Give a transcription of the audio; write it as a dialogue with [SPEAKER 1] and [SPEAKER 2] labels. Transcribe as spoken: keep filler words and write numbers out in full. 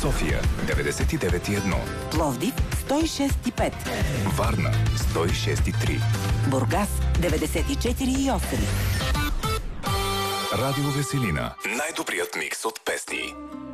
[SPEAKER 1] София деветдесет и девет и едно,
[SPEAKER 2] Пловдив сто и шест и пет,
[SPEAKER 1] Варна сто и шест и три,
[SPEAKER 2] Бургас деветдесет и четири и осем.
[SPEAKER 1] Радио Веселина. Най-добрият микс от песни.